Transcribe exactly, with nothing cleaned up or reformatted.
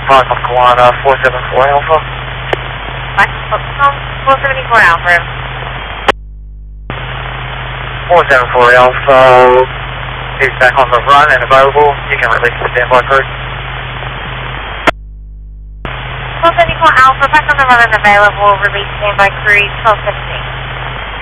Fox Kiwana four seven four Alpha. four seventy-four Alpha. four seven four Alpha is back on the run and available. You can release the standby crew. four seventy-four Alpha, back on the run and available. Release standby crew twelve seventeen.